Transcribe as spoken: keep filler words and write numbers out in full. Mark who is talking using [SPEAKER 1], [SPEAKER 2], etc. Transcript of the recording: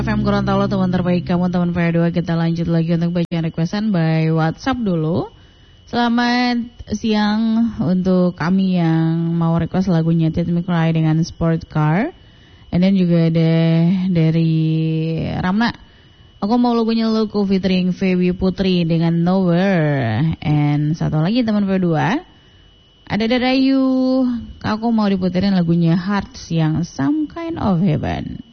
[SPEAKER 1] F M Gorontalo, teman terbaik kamu, teman V dua. Kita lanjut lagi untuk bacaan requestan by WhatsApp dulu. Selamat siang untuk kami yang mau request lagunya Let Me Cry dengan Sport Car. And then juga ada dari Ramna, aku mau lagunya Loko featuring Feby Putri dengan Nowhere. And satu lagi teman V dua, ada dari Ayu, aku mau diputerin lagunya Hearts yang Some Kind of Heaven.